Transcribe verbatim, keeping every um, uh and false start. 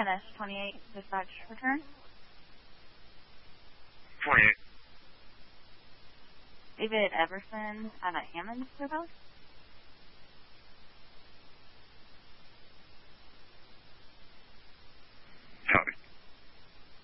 S twenty-eight, dispatch return. twenty-eight. David Everson at Hammond House.